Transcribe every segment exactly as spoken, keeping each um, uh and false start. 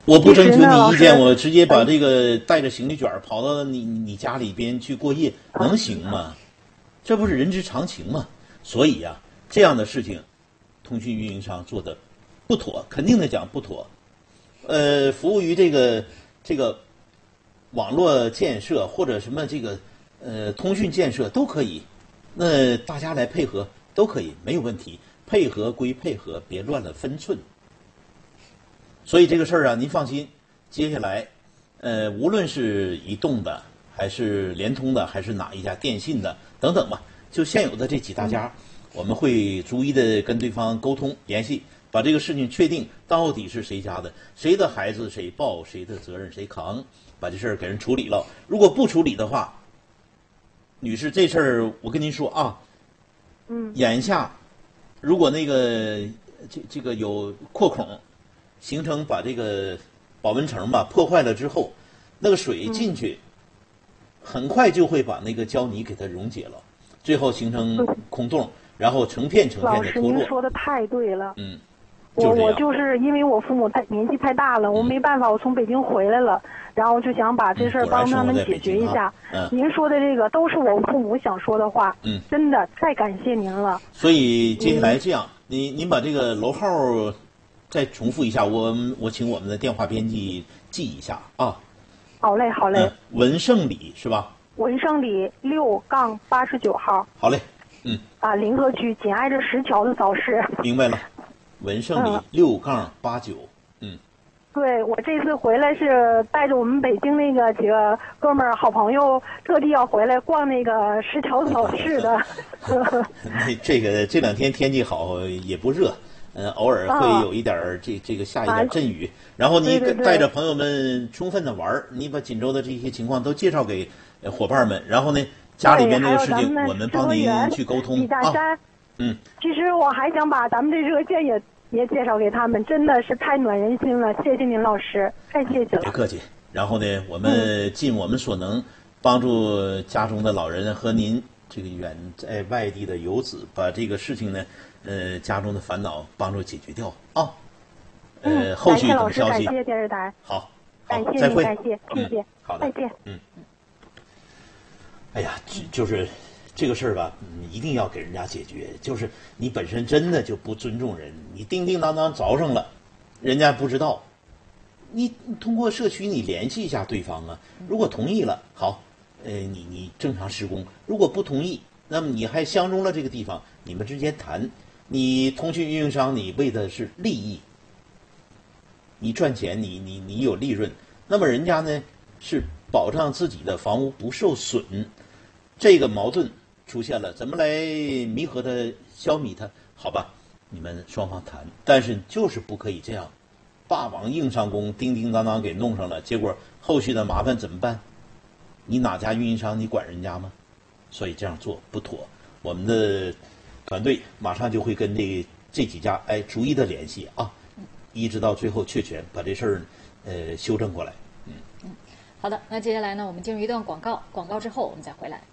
我不征求你意见，我直接把这个带着行李卷跑到你你家里边去过夜，能行吗？这不是人之常情吗？所以呀、啊，这样的事情，通讯运营商做的不妥，肯定的讲不妥。呃，服务于这个这个网络建设或者什么这个呃通讯建设都可以，那大家来配合都可以，没有问题。配合归配合，别乱了分寸。所以这个事儿啊，您放心，接下来，呃，无论是移动的，还是联通的，还是哪一家电信的等等吧，就现有的这几大家，我们会逐一的跟对方沟通联系，把这个事情确定到底是谁家的，谁的孩子谁抱，谁的责任谁扛，把这事儿给人处理了。如果不处理的话，女士，这事儿我跟您说啊， 嗯， 眼下如果那个这这个有扩孔。形成把这个保温层吧破坏了之后，那个水进去，很快就会把那个胶泥给它溶解了，最后形成空洞，然后成片成片的脱落。 老师，您说的太对了。 嗯， 我我就是因为我父母太年纪太大了，我没办法，我从北京回来了，然后就想把这事儿帮他们解决一下。 嗯， 您说的这个都是我父母想说的话。 嗯， 真的太感谢您了。 所以接下来这样，您您把这个楼号再重复一下，我我请我们的电话编辑记一下啊。 好嘞，好嘞。 嗯、文胜里是吧？ 文胜里六杠八十九号。 好嘞，嗯。 啊，临河区紧挨着石桥的早市。 明白了，文胜里六杠八九，嗯。 对，我这次回来是带着我们北京那个几个哥们儿好朋友，特地要回来逛那个石桥早市的。 那这个这两天天气好，也不热。嗯，偶尔会有一点儿这、啊、这个下一点阵雨，然后你带着朋友们充分的玩儿，你把锦州的这些情况都介绍给伙伴们，然后呢，家里边这个事情我们帮您去沟通啊。嗯， 其实我还想把咱们这热线也也介绍给他们，真的是太暖人心了，谢谢您老师，太谢谢了。 别客气。然后呢，我们尽我们所能帮助家中的老人和您这个远在外地的游子，把这个事情呢。呃，家中的烦恼帮助解决掉啊。呃， 嗯、 后续等消息。 感谢电视台。 好， 感谢再会， 感谢，谢谢、 嗯。好的， 再见。 嗯。哎呀，就是这个事儿吧，一定要给人家解决。就是你本身真的就不尊重人，你叮叮当当凿上了，人家不知道。你通过社区你联系一下对方啊，如果同意了，好，呃，你你正常施工；如果不同意，那么你还相中了这个地方。你们之间谈，你通讯运营商，你为的是利益，你赚钱，你你你有利润，那么人家呢是保障自己的房屋不受损，这个矛盾出现了，怎么来弥合它、消弭它？好吧，你们双方谈，但是就是不可以这样，霸王硬上弓，叮叮当当给弄上了，结果后续的麻烦怎么办？你哪家运营商你管人家吗？所以这样做不妥，我们的。团队马上就会跟这这几家哎逐一的联系啊，一直到最后确权，把这事儿呃修正过来。嗯嗯，好的，那接下来呢，我们进入一段广告，广告之后我们再回来。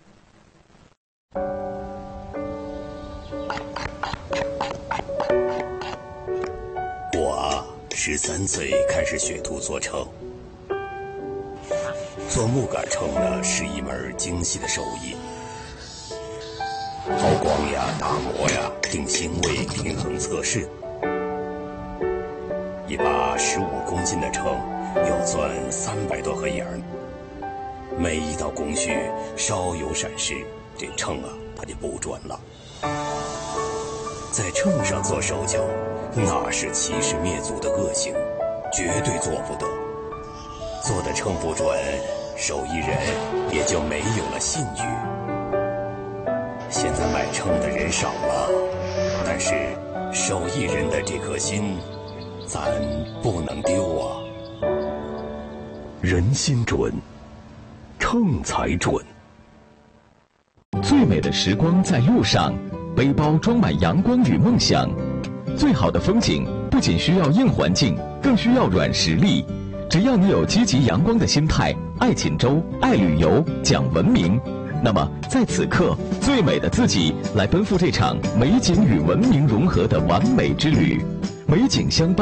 我啊，十三岁开始学徒做秤，做木杆秤呢是一门精细的手艺。抛光呀，打磨呀，定星位，平衡测试。一把十五公斤的秤要钻三百多盒眼儿，每一道工序稍有闪失，这秤啊它就不准了。在秤上做手脚，那是欺师灭祖的恶行，绝对做不得。做的秤不准，手艺人也就没有了信誉。现在买秤的人少了，但是手艺人的这颗心，咱不能丢啊！ 人心准，秤才准。最美的时光在路上，背包装满阳光与梦想。最好的风景不仅需要硬环境，更需要软实力。只要你有积极阳光的心态，爱锦州，爱旅游，讲文明。那么，在此刻，最美的自己来奔赴这场美景与文明融合的完美之旅，美景相伴。